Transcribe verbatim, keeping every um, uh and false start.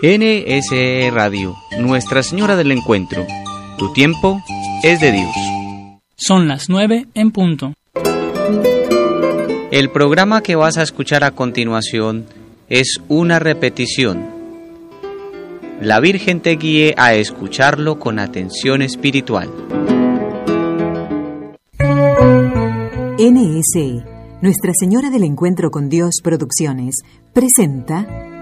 N S E Radio, Nuestra Señora del Encuentro. Tu tiempo es de Dios. Son las nueve en punto. El programa que vas a escuchar a continuación es una repetición. La Virgen te guíe a escucharlo con atención espiritual. N S E, Nuestra Señora del Encuentro con Dios Producciones, presenta